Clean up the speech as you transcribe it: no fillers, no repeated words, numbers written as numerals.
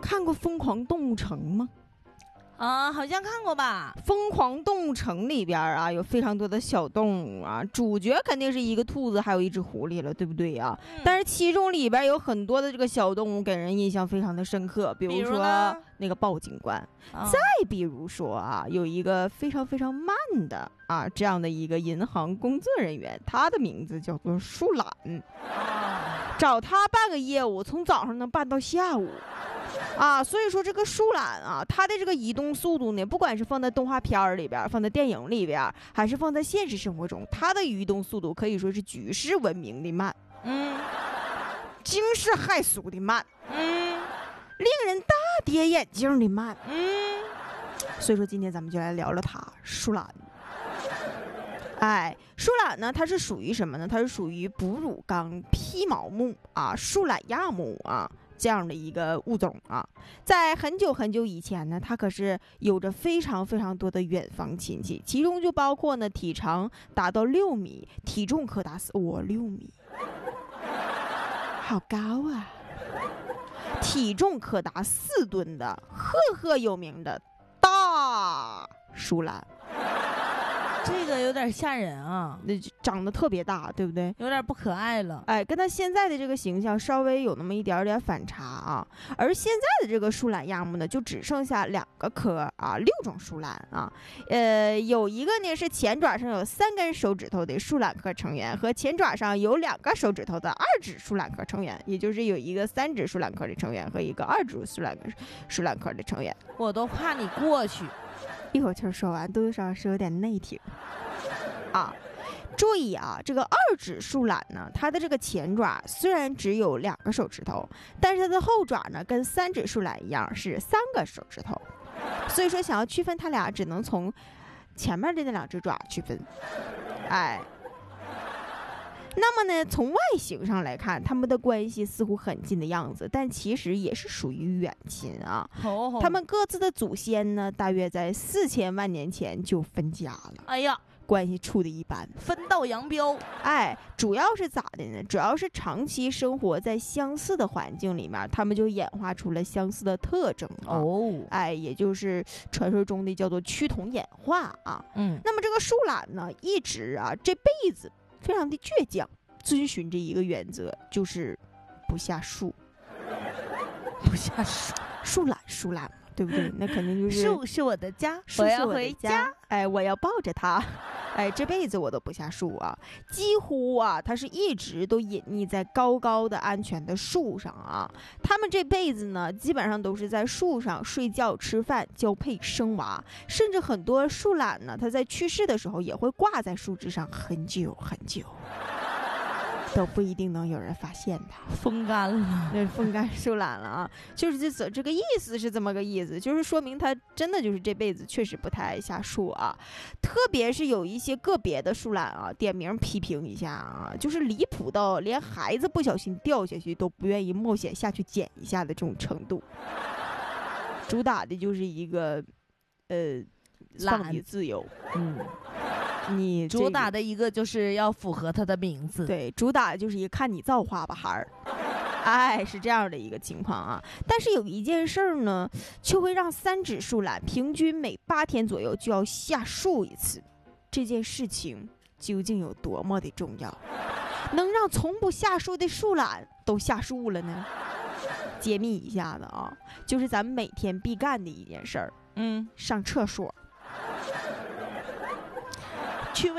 看过《疯狂动物城》吗？ 啊，好像看过吧。 疯狂动物城里边啊，有非常多的小动物啊，主角肯定是一个兔子，还有一只狐狸了，对不对啊？但是其中里边有很多的这个小动物给人印象非常的深刻，比如说那个鲍警官，再比如说啊，有一个非常非常慢的啊这样的一个银行工作人员，他的名字叫做树懒，找他办个业务，从早上能办到下午。啊，所以说这个树懒啊，它的这个移动速度呢，不管是放在动画片里边，放在电影里边，还是放在现实生活中，它的移动速度可以说是举世闻名的慢，惊世骇俗的慢，令人大跌眼镜的慢，所以说今天咱们就来聊聊它，树懒。哎，树懒呢，它是属于什么呢？它是属于哺乳纲披毛目啊，树懒亚目啊。这样的一个物种啊，在很久很久以前呢，它可是有着非常非常多的远房亲戚，其中就包括呢体长达到6米，体重可达6米，好高啊！体重可达4吨的赫赫有名的大树懒。 这个有点吓人啊， 长得特别大，对不对？ 有点不可爱了。 哎，跟他现在的这个形象稍微有那么一点点反差啊。而现在的这个树懒亚目呢，就只剩下2个科啊，6种树懒啊。有一个呢是前爪上有3根手指头的树懒科成员，和前爪上有2个手指头的2指树懒科成员，也就是有一个3指树懒科的成员和一个2指树懒科的成员。 我都怕你过去。 一口气说完，多多少少是有点内挺啊。注意啊，这个2指树懒呢，它的这个前爪虽然只有2个手指头，但是它的后爪呢跟3指树懒一样是3个手指头，所以说想要区分它俩，只能从前面的那2只爪区分。哎。那么呢，从外形上来看，他们的关系似乎很近的样子，但其实也是属于远亲啊。他们各自的祖先呢，大约在4000万年前就分家了。 哎呀， 关系处的一般， 分道扬镳。 哎，主要是咋的呢？主要是长期生活在相似的环境里面，他们就演化出了相似的特征哎，也就是传说中的叫做趋同演化啊。那么这个树懒呢，一直啊这辈子非常的倔强，遵循着一个原则，就是不下树。 不下树， 树懒，对不对？那肯定就是树是我的家， 我要回家。 哎，我要抱着它。哎，这辈子我都不下树啊，几乎啊，它是一直都隐匿在高高的安全的树上啊。他们这辈子呢，基本上都是在树上睡觉、吃饭、交配、生娃，甚至很多树懒呢，它在去世的时候也会挂在树枝上很久很久。都不一定能有人发现它， 风干了， 对，风干树懒了啊，就是这个意思是这么个意思，就是说明它真的就是这辈子确实不太爱下树啊，特别是有一些个别的树懒啊，点名批评一下啊，就是离谱到连孩子不小心掉下去都不愿意冒险下去捡一下的这种程度，主打的就是一个放你自由，你主打的一个就是要符合他的名字， 对，主打的就是一个看你造化吧孩儿，哎，是这样的一个情况啊。但是有一件事儿呢，却会让3指树懒平均每8天左右就要下树一次。这件事情究竟有多么的重要，能让从不下树的树懒都下树了呢？揭秘一下子啊，就是咱们每天必干的一件事儿，上厕所。